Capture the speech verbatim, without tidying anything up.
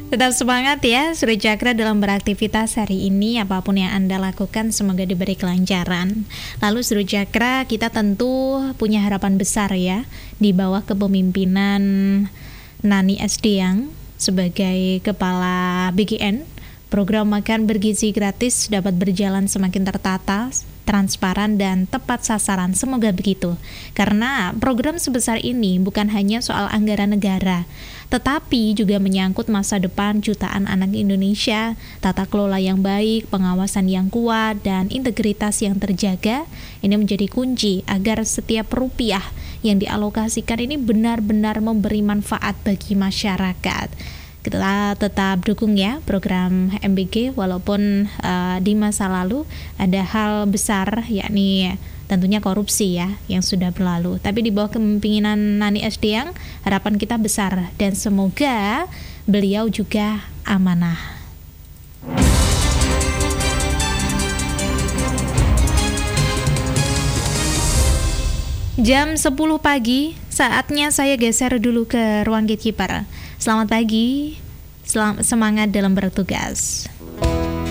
Tetap semangat ya Suri Cakra dalam beraktivitas hari ini. Apapun yang Anda lakukan semoga diberi kelancaran. Lalu Suri Cakra, kita tentu punya harapan besar ya di bawah kepemimpinan Nani Esdiang sebagai Kepala B G N. Program makan bergizi gratis dapat berjalan semakin tertata, transparan, dan tepat sasaran. Semoga begitu. Karena program sebesar ini bukan hanya soal anggaran negara, tetapi juga menyangkut masa depan jutaan anak Indonesia. Tata kelola yang baik, pengawasan yang kuat, dan integritas yang terjaga ini menjadi kunci agar setiap rupiah yang dialokasikan ini benar-benar memberi manfaat bagi masyarakat. Kita tetap dukung ya program M B G walaupun uh, di masa lalu ada hal besar yakni tentunya korupsi ya yang sudah berlalu. Tapi di bawah kepemimpinan Nani Esdiang harapan kita besar dan semoga beliau juga amanah. Jam sepuluh pagi, saatnya saya geser dulu ke ruang gatekeeper. Selamat pagi, selamat semangat dalam bertugas.